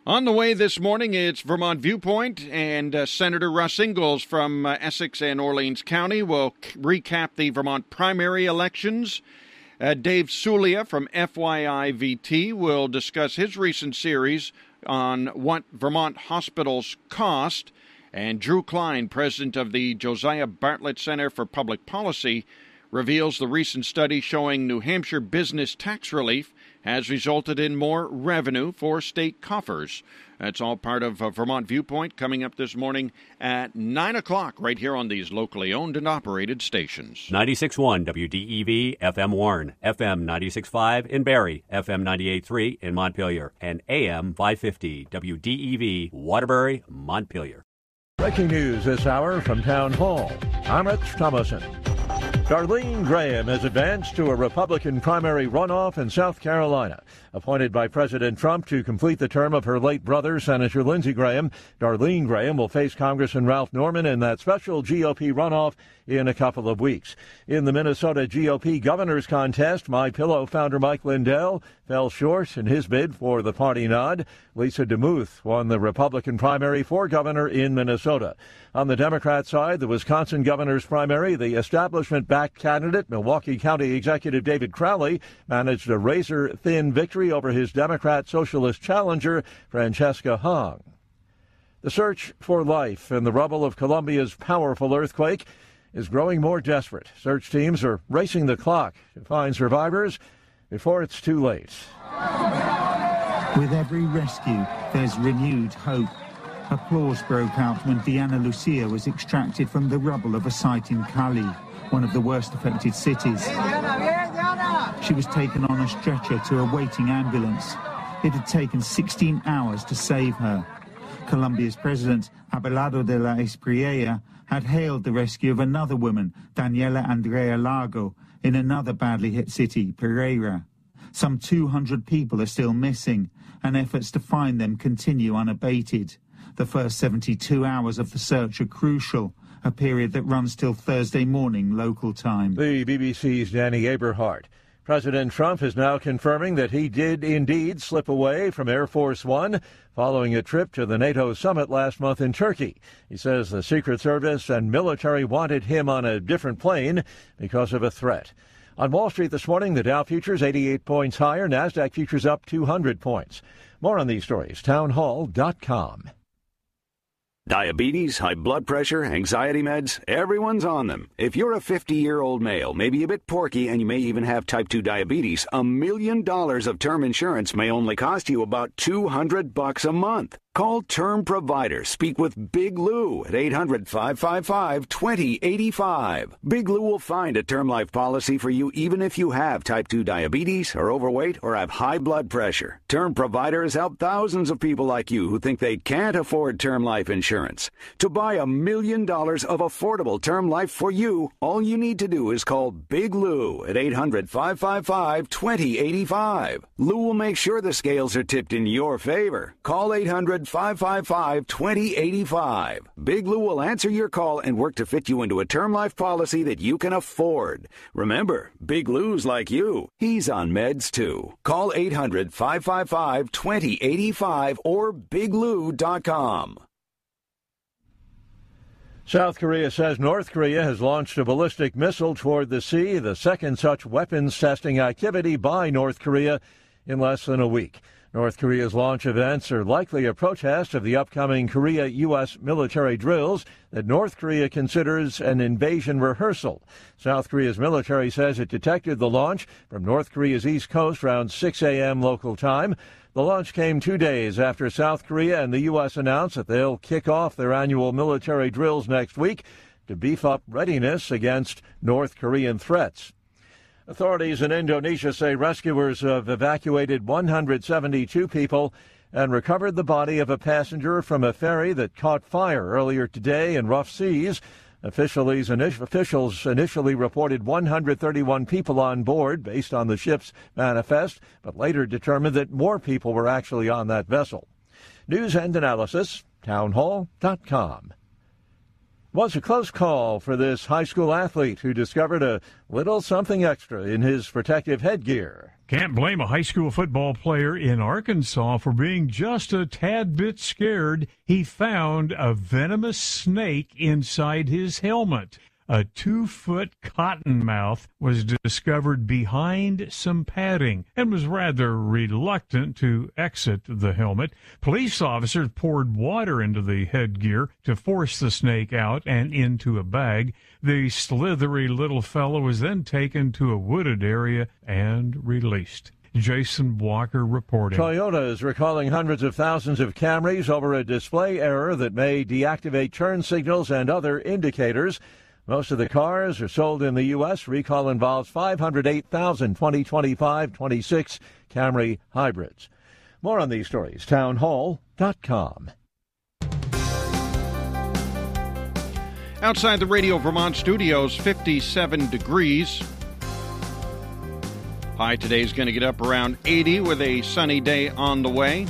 On the way this morning, it's Vermont Viewpoint, and Senator Russ Ingalls from Essex and Orleans County will recap the Vermont primary elections. Dave Sulia from FYI-VT will discuss his recent series on what Vermont hospitals cost. And Drew Klein, president of the Josiah Bartlett Center for Public Policy, reveals the recent study showing New Hampshire business tax relief has resulted in more revenue for state coffers. That's all part of Vermont Viewpoint coming up this morning at 9 o'clock right here on these locally owned and operated stations. 96.1 WDEV, FM Warren, FM 96.5 in Barrie, FM 98.3 in Montpelier, and AM 550 WDEV, Waterbury, Montpelier. Breaking news this hour from Town Hall. I'm Rich Thomason. Darlene Graham has advanced to a Republican primary runoff in South Carolina. Appointed by President Trump to complete the term of her late brother, Senator Lindsey Graham, Darlene Graham will face Congressman Ralph Norman in that special GOP runoff in a couple of weeks. In the Minnesota GOP governor's contest, MyPillow founder Mike Lindell fell short in his bid for the party nod. Lisa DeMuth won the Republican primary for governor in Minnesota. On the Democrat side, the Wisconsin governor's primary, the establishment-backed candidate, Milwaukee County Executive David Crowley, managed a razor-thin victory over his Democrat socialist challenger, Francesca Hong. The search for life in the rubble of Colombia's powerful earthquake is growing more desperate. Search teams are racing the clock to find survivors before it's too late. With every rescue, there's renewed hope. Applause broke out when Diana Lucia was extracted from the rubble of a site in Cali, one of the worst affected cities. She was taken on a stretcher to a waiting ambulance. It had taken 16 hours to save her. Colombia's president, Abelardo de la Espriella, had hailed the rescue of another woman, Daniela Andrea Lago, in another badly hit city, Pereira. Some 200 people are still missing, and efforts to find them continue unabated. The first 72 hours of the search are crucial, a period that runs till Thursday morning local time. The BBC's Danny Aberhart. President Trump is now confirming that he did indeed slip away from Air Force One following a trip to the NATO summit last month in Turkey. He says the Secret Service and military wanted him on a different plane because of a threat. On Wall Street this morning, the Dow futures 88 points higher, NASDAQ futures up 200 points. More on these stories, townhall.com. Diabetes, high blood pressure, anxiety meds, everyone's on them. If you're a 50-year-old male, maybe a bit porky, and you may even have type 2 diabetes, $1 million of term insurance may only cost you about $200 a month. Call Term Provider. Speak with Big Lou at 800-555-2085. Big Lou will find a term life policy for you even if you have type 2 diabetes, are overweight, or have high blood pressure. Term Provider has helped thousands of people like you who think they can't afford term life insurance. To buy $1 million of affordable term life for you, all you need to do is call Big Lou at 800-555-2085. Lou will make sure the scales are tipped in your favor. Call 800-555-2085. Big Lou will answer your call and work to fit you into a term life policy that you can afford. Remember, Big Lou's like you. He's on meds too. Call 800-555-2085 or biglou.com. South Korea says North Korea has launched a ballistic missile toward the sea, the second such weapons testing activity by North Korea in less than a week. North Korea's launch events are likely a protest of the upcoming Korea-U.S. military drills that North Korea considers an invasion rehearsal. South Korea's military says it detected the launch from North Korea's east coast around 6 a.m. local time. The launch came 2 days after South Korea and the U.S. announced that they'll kick off their annual military drills next week to beef up readiness against North Korean threats. Authorities in Indonesia say rescuers have evacuated 172 people and recovered the body of a passenger from a ferry that caught fire earlier today in rough seas. Officials initially reported 131 people on board based on the ship's manifest, but later determined that more people were actually on that vessel. News and analysis, townhall.com. was a close call for this high school athlete who discovered a little something extra in his protective headgear. Can't blame a high school football player in Arkansas for being just a tad bit scared. He found a venomous snake inside his helmet. A 2-foot cottonmouth was discovered behind some padding and was rather reluctant to exit the helmet. Police officers poured water into the headgear to force the snake out and into a bag. The slithery little fellow was then taken to a wooded area and released. Jason Walker reporting. Toyota is recalling hundreds of thousands of Camrys over a display error that may deactivate turn signals and other indicators. Most of the cars are sold in the U.S. Recall involves 508,000 2025-26 Camry hybrids. More on these stories, townhall.com. Outside the Radio Vermont studios, 57 degrees. High today is going to get up around 80 with a sunny day on the way.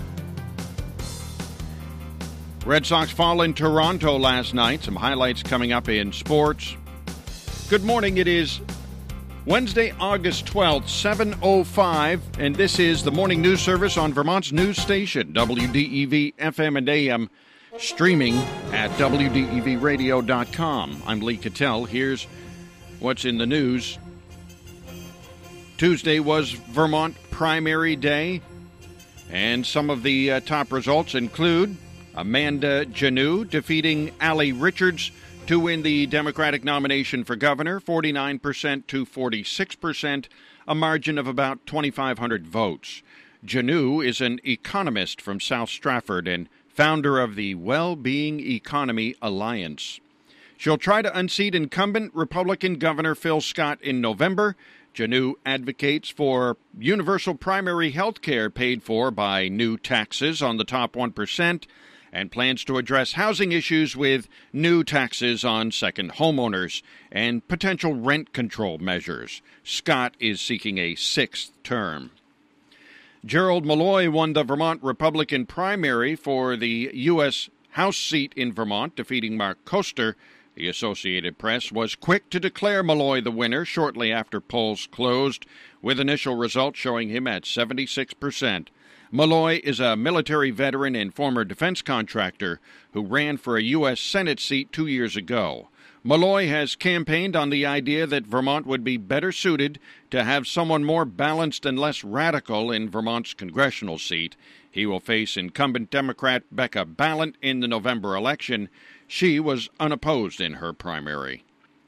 Red Sox fall in Toronto last night. Some highlights coming up in sports. Good morning. It is Wednesday, August 12th, 7:05, and this is the morning news service on Vermont's news station, WDEV FM and AM, streaming at WDEVradio.com. I'm Lee Cattell. Here's what's in the news. Tuesday was Vermont Primary Day, and some of the top results include Amanda Janneau defeating Allie Richards to win the Democratic nomination for governor, 49% to 46%, a margin of about 2,500 votes. Janneau is an economist from South Stratford and founder of the Well-Being Economy Alliance. She'll try to unseat incumbent Republican Governor Phil Scott in November. Janneau advocates for universal primary health care paid for by new taxes on the top 1%, and plans to address housing issues with new taxes on second homeowners and potential rent control measures. Scott is seeking a 6th term. Gerald Malloy won the Vermont Republican primary for the U.S. House seat in Vermont, defeating Mark Koster. The Associated Press was quick to declare Malloy the winner shortly after polls closed, with initial results showing him at 76%. Malloy is a military veteran and former defense contractor who ran for a U.S. Senate seat 2 years ago. Malloy has campaigned on the idea that Vermont would be better suited to have someone more balanced and less radical in Vermont's congressional seat. He will face incumbent Democrat Becca Balint in the November election. She was unopposed in her primary.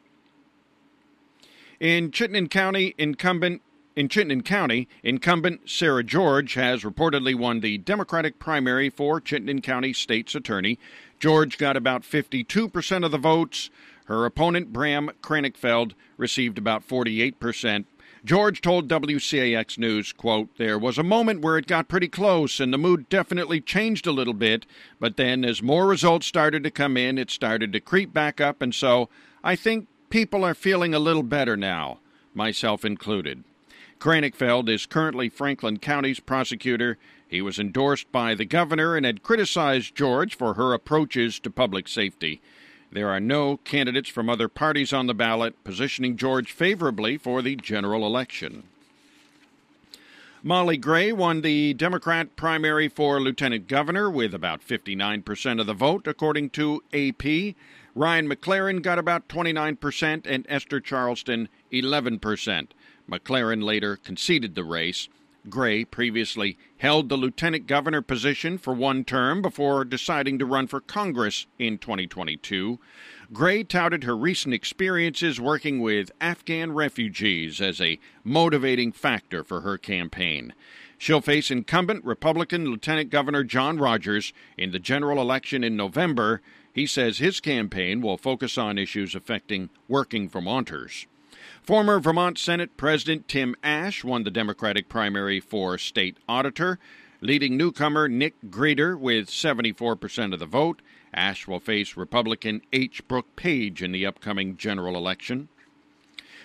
In Chittenden County, incumbent Sarah George has reportedly won the Democratic primary for Chittenden County State's Attorney. George got about 52% of the votes. Her opponent, Bram Kranichfeld, received about 48%. George told WCAX News, quote, "There was a moment where it got pretty close and the mood definitely changed a little bit, but then as more results started to come in, it started to creep back up, and so I think people are feeling a little better now, myself included." Kranichfeld is currently Franklin County's prosecutor. He was endorsed by the governor and had criticized George for her approaches to public safety. There are no candidates from other parties on the ballot, positioning George favorably for the general election. Molly Gray won the Democrat primary for lieutenant governor with about 59% of the vote, according to AP. Ryan McLaren got about 29% and Esther Charleston 11%. McLaren later conceded the race. Gray previously held the lieutenant governor position for one term before deciding to run for Congress in 2022. Gray touted her recent experiences working with Afghan refugees as a motivating factor for her campaign. She'll face incumbent Republican Lieutenant Governor John Rogers in the general election in November. He says his campaign will focus on issues affecting working Vermonters. Former Vermont Senate President Tim Ashe won the Democratic primary for state auditor, leading newcomer Nick Greeter with 74% of the vote. Ashe will face Republican H. Brooke Page in the upcoming general election.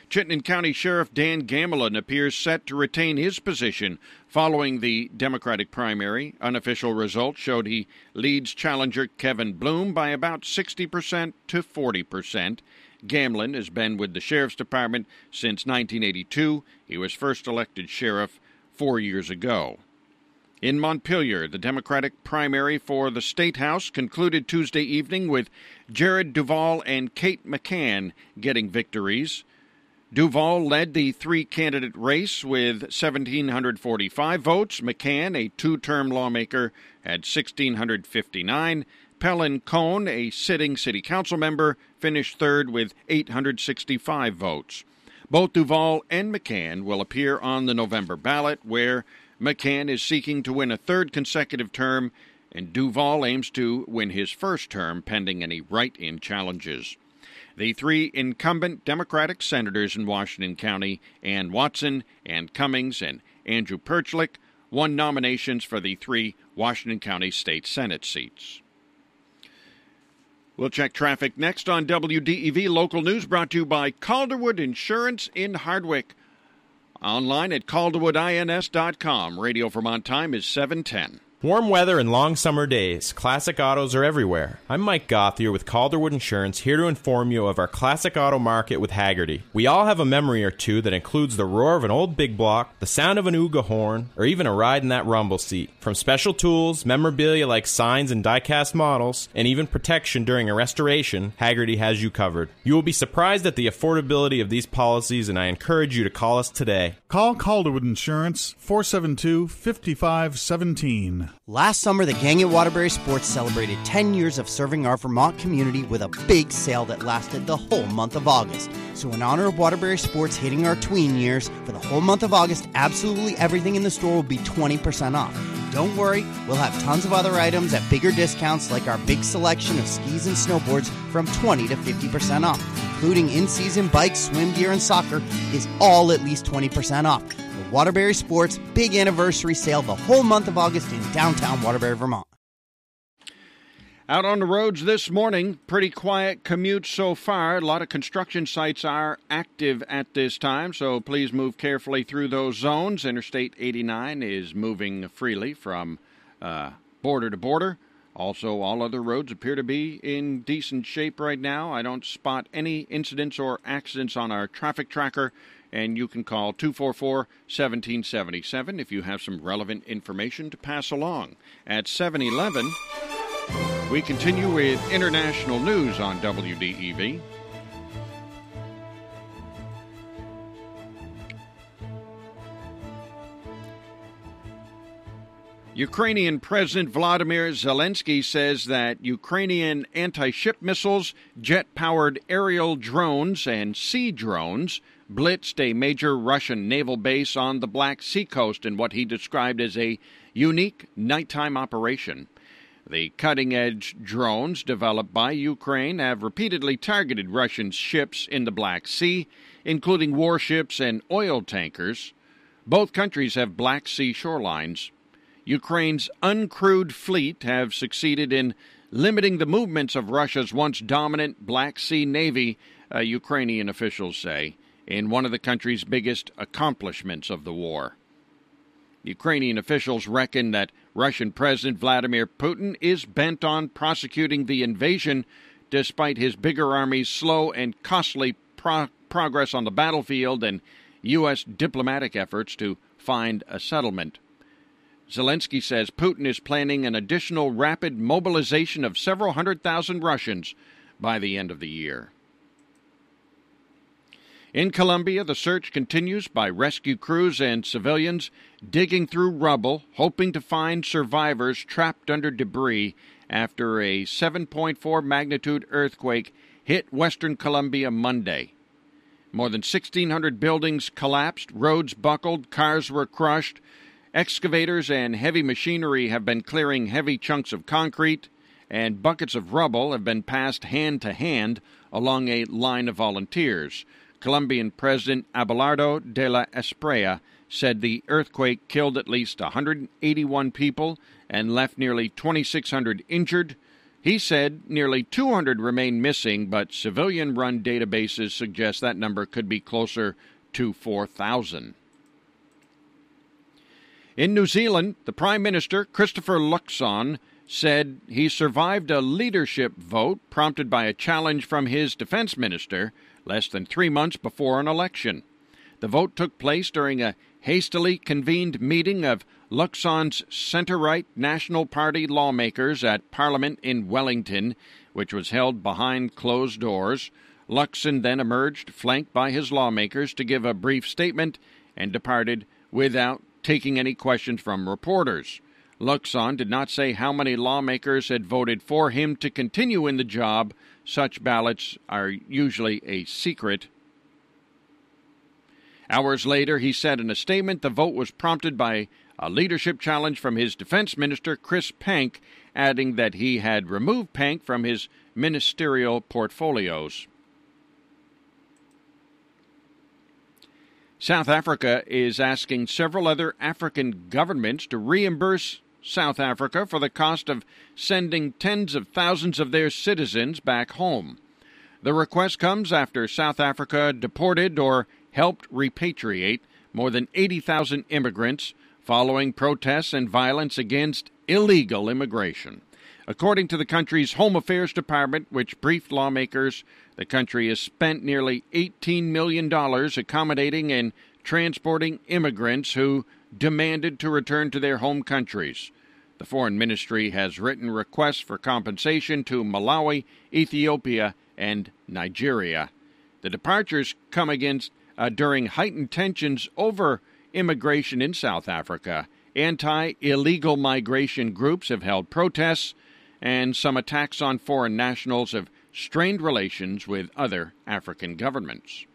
Chittenden County Sheriff Dan Gamelin appears set to retain his position following the Democratic primary. Unofficial results showed he leads challenger Kevin Bloom by about 60% to 40%. Gamelin has been with the Sheriff's Department since 1982. He was first elected sheriff 4 years ago. In Montpelier, the Democratic primary for the State House concluded Tuesday evening with Jared Duval and Kate McCann getting victories. Duval led the three-candidate race with 1,745 votes. McCann, a two-term lawmaker, had 1,659. Pellin Cohn, a sitting city council member, finished third with 865 votes. Both Duval and McCann will appear on the November ballot, where McCann is seeking to win a third consecutive term, and Duval aims to win his first term pending any write-in challenges. The three incumbent Democratic senators in Washington County, Ann Watson, Ann Cummings, and Andrew Perchlik, won nominations for the three Washington County State Senate seats. We'll check traffic next on WDEV Local News, brought to you by Calderwood Insurance in Hardwick. Online at calderwoodins.com. Radio Vermont time is 7:10. Warm weather and long summer days. Classic autos are everywhere. I'm Mike Gothier with Calderwood Insurance, here to inform you of our classic auto market with Haggerty. We all have a memory or two that includes the roar of an old big block, the sound of an Ooga horn, or even a ride in that rumble seat. From special tools, memorabilia like signs and die-cast models, and even protection during a restoration, Haggerty has you covered. You will be surprised at the affordability of these policies, and I encourage you to call us today. Call Calderwood Insurance, 472-5517. Last summer, the gang at Waterbury Sports celebrated 10 years of serving our Vermont community with a big sale that lasted the whole month of August. So in honor of Waterbury Sports hitting our tween years, for the whole month of August, absolutely everything in the store will be 20% off. Don't worry, we'll have tons of other items at bigger discounts, like our big selection of skis and snowboards from 20 to 50% off, including in-season bikes, swim gear, and soccer is all at least 20% off. The Waterbury Sports Big Anniversary Sale the whole month of August in downtown Waterbury, Vermont. Out on the roads this morning, pretty quiet commute so far. A lot of construction sites are active at this time, so please move carefully through those zones. Interstate 89 is moving freely from border to border. Also, all other roads appear to be in decent shape right now. I don't spot any incidents or accidents on our traffic tracker, and you can call 244-1777 if you have some relevant information to pass along. At 7:11, we continue with international news on WDEV. Ukrainian President Vladimir Zelensky says that Ukrainian anti-ship missiles, jet-powered aerial drones, and sea drones blitzed a major Russian naval base on the Black Sea coast in what he described as a unique nighttime operation. The cutting-edge drones developed by Ukraine have repeatedly targeted Russian ships in the Black Sea, including warships and oil tankers. Both countries have Black Sea shorelines. Ukraine's uncrewed fleet have succeeded in limiting the movements of Russia's once dominant Black Sea Navy, Ukrainian officials say, in one of the country's biggest accomplishments of the war. Ukrainian officials reckon that Russian President Vladimir Putin is bent on prosecuting the invasion despite his bigger army's slow and costly progress on the battlefield and U.S. diplomatic efforts to find a settlement. Zelensky says Putin is planning an additional rapid mobilization of several 100,000 Russians by the end of the year. In Colombia, the search continues by rescue crews and civilians digging through rubble, hoping to find survivors trapped under debris after a 7.4 magnitude earthquake hit western Colombia Monday. More than 1,600 buildings collapsed, roads buckled, cars were crushed. Excavators and heavy machinery have been clearing heavy chunks of concrete, and buckets of rubble have been passed hand to hand along a line of volunteers. Colombian President Abelardo de la Espriella said the earthquake killed at least 181 people and left nearly 2,600 injured. He said nearly 200 remain missing, but civilian-run databases suggest that number could be closer to 4,000. In New Zealand, the Prime Minister, Christopher Luxon, said he survived a leadership vote prompted by a challenge from his defense minister less than 3 months before an election. The vote took place during a hastily convened meeting of Luxon's centre-right National Party lawmakers at Parliament in Wellington, which was held behind closed doors. Luxon then emerged, flanked by his lawmakers, to give a brief statement and departed without taking any questions from reporters. Luxon did not say how many lawmakers had voted for him to continue in the job. Such ballots are usually a secret. Hours later, he said in a statement the vote was prompted by a leadership challenge from his defense minister, Chris Pank, adding that he had removed Pank from his ministerial portfolios. South Africa is asking several other African governments to reimburse South Africa for the cost of sending tens of thousands of their citizens back home. The request comes after South Africa deported or helped repatriate more than 80,000 immigrants following protests and violence against illegal immigration. According to the country's Home Affairs Department, which briefed lawmakers, the country has spent nearly $18 million accommodating and transporting immigrants who demanded to return to their home countries. The Foreign Ministry has written requests for compensation to Malawi, Ethiopia, and Nigeria. The departures come during heightened tensions over immigration in South Africa. Anti-illegal migration groups have held protests, and some attacks on foreign nationals have strained relations with other African governments.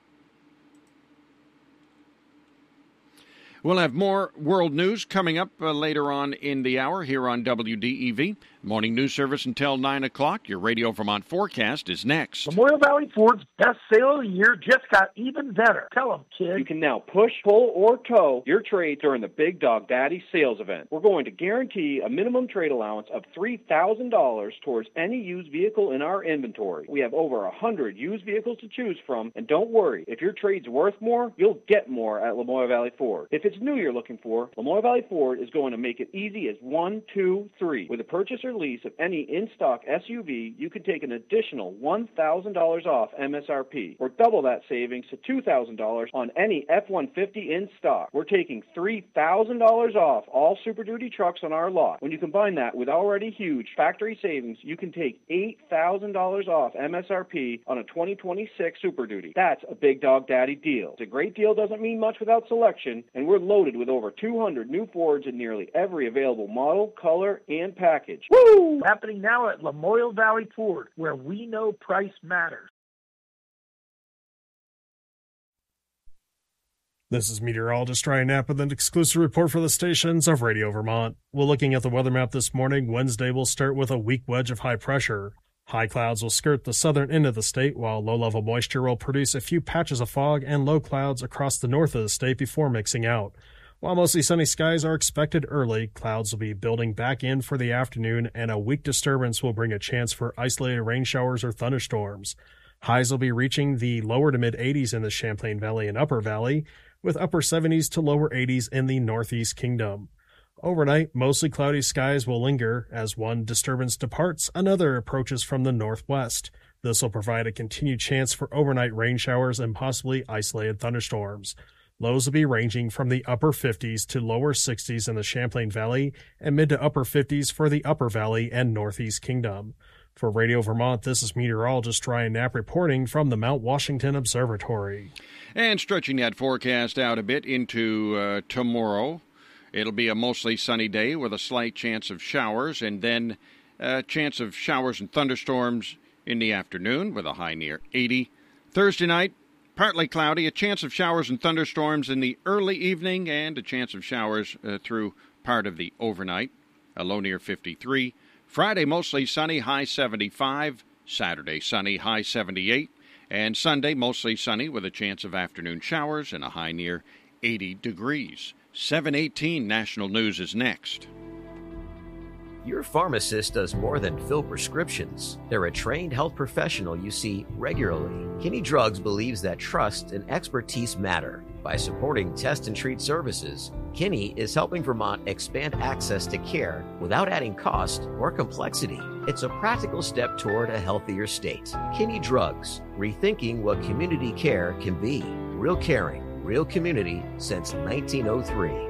We'll have more world news coming up later on in the hour here on WDEV. Morning news service until 9 o'clock. Your Radio Vermont forecast is next. Memorial Valley Ford's best sale of the year just got even better. Tell them, kid. You can now push, pull, or tow your trade during the Big Dog Daddy sales event. We're going to guarantee a minimum trade allowance of $3,000 towards any used vehicle in our inventory. We have over 100 used vehicles to choose from, and don't worry, if your trade's worth more, you'll get more at Lamoille Valley Ford. If it's new you're looking for, Lamoille Valley Ford is going to make it easy as 1, 2, 3. With a purchase or lease of any in-stock SUV, you can take an additional $1,000 off MSRP, or double that savings to $2,000 on any F-150 in stock. We're taking $3,000 off all Super Duty trucks on our lot. When you combine that with already huge factory savings, you can take $8,000 off MSRP on a 2026 Super Duty. That's a Big Dog Daddy deal. It's a great deal, doesn't mean much without selection, and we're loaded with over 200 new Fords in nearly every available model, color, and package. Woo! Happening now at Lamoille Valley Ford, where we know price matters. This is meteorologist Ryan Knapp with an exclusive report for the stations of Radio Vermont. We're looking at the weather map this morning. Wednesday will start with a weak wedge of high pressure. High clouds will skirt the southern end of the state, while low-level moisture will produce a few patches of fog and low clouds across the north of the state before mixing out. While mostly sunny skies are expected early, clouds will be building back in for the afternoon, and a weak disturbance will bring a chance for isolated rain showers or thunderstorms. Highs will be reaching the lower to mid-80s in the Champlain Valley and Upper Valley, with upper 70s to lower 80s in the Northeast Kingdom. Overnight, mostly cloudy skies will linger. As one disturbance departs, another approaches from the northwest. This will provide a continued chance for overnight rain showers and possibly isolated thunderstorms. Lows will be ranging from the upper 50s to lower 60s in the Champlain Valley and mid to upper 50s for the Upper Valley and Northeast Kingdom. For Radio Vermont, this is meteorologist Ryan Knapp reporting from the Mount Washington Observatory. And stretching that forecast out a bit into tomorrow, it'll be a mostly sunny day with a slight chance of showers, and then a chance of showers and thunderstorms in the afternoon with a high near 80. Thursday night, partly cloudy, a chance of showers and thunderstorms in the early evening, and a chance of showers through part of the overnight, a low near 53. Friday, mostly sunny, high 75. Saturday, sunny, high 78. And Sunday, mostly sunny with a chance of afternoon showers and a high near 80 degrees. 7:18 National News is next. Your pharmacist does more than fill prescriptions. They're a trained health professional you see regularly. Kinney Drugs believes that trust and expertise matter. By supporting test and treat services, Kinney is helping Vermont expand access to care without adding cost or complexity. It's a practical step toward a healthier state. Kinney Drugs, rethinking what community care can be. Real caring, real community since 1903.